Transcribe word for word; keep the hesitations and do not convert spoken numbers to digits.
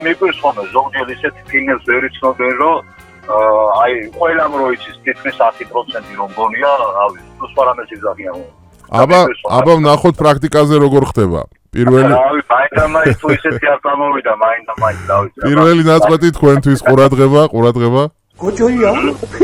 მიყვირს ხოლმე ზოგჯერ ისეთ ფილმებს ვერ იცნობენ, რომ აი ყველამ რო იცის თითქმის ათი პროცენტი რომ გონია, რავი, სულ პარამეს იზახიან. აბა, აბა ვნახოთ პრაქტიკაზე როგორ ხდება. პირველი რავი, მაინდა-მაინც თუ ისეთი არ გამოვიდა, მაინდა-მაინც დავიცი. პირველი ნაწყვეტი თქვენთვის ყურადღება, ყურადღება. გოჯოია?